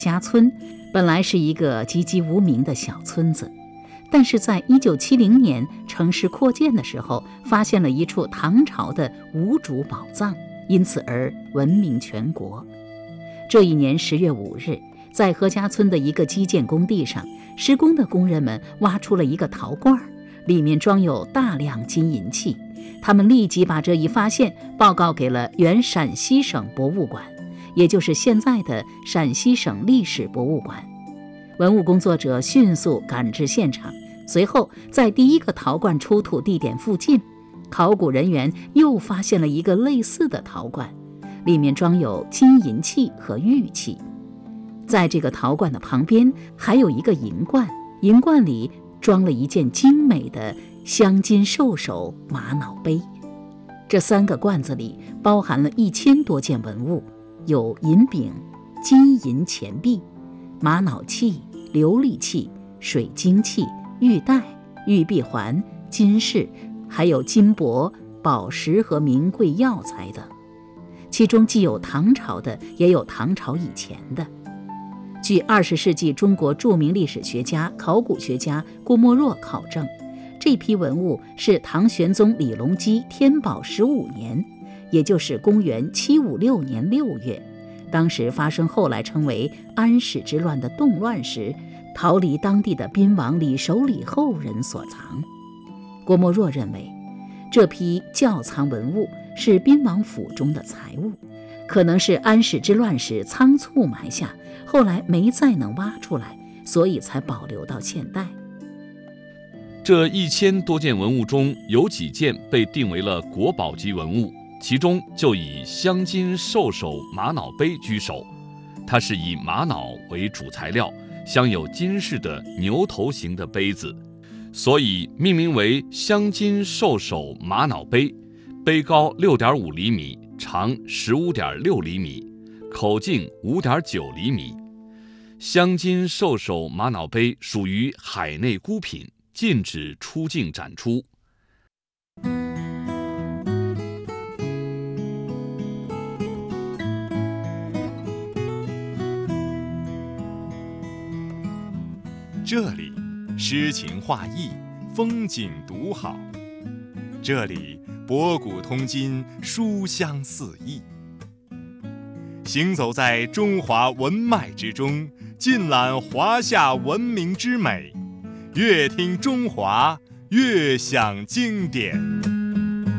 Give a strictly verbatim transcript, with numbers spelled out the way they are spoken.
家村本来是一个籍籍无名的小村子，但是在一九七零年城市扩建的时候，发现了一处唐朝的无主宝藏，因此而闻名全国。这一年十月五日，在何家村的一个基建工地上，施工的工人们挖出了一个陶罐，里面装有大量金银器。他们立即把这一发现报告给了原陕西省博物馆，也就是现在的陕西省历史博物馆。文物工作者迅速赶至现场，随后在第一个陶罐出土地点附近，考古人员又发现了一个类似的陶罐，里面装有金银器和玉器。在这个陶罐的旁边还有一个银罐，银罐里装了一件精美的镶金兽首玛瑙杯。这三个罐子里包含了一千多件文物，有银饼、金银钱币、玛瑙器、琉璃器、水晶器、玉带、玉臂环、金饰，还有金箔、宝石和名贵药材等。其中既有唐朝的，也有唐朝以前的。据二十世纪中国著名历史学家、考古学家郭沫若考证，这批文物是唐玄宗李隆基天宝十五年，也就是公元七五六年六月，当时发生后来称为安史之乱的动乱时，逃离当地的宾王李守礼后人所藏。郭沫若认为，这批窖藏文物是宾王府中的财物，可能是安史之乱时仓促埋下，后来没再能挖出来，所以才保留到现代。 这一千多件文物中，有几件被定为了国宝级文物，其中就以镶金兽首玛瑙杯居首。它是以玛瑙为主材料，镶有金饰的牛头形的杯子，所以命名为镶金兽首玛瑙杯。杯高 六点五厘米，长 十五点六厘米，口径 五点九厘米。镶金兽首玛瑙杯属于海内孤品，禁止出境展出。 这里诗情画意，风景独好。这里博古通今，书香四溢。行走在中华文脉之中，尽览华夏文明之美，越听中华，越享经典。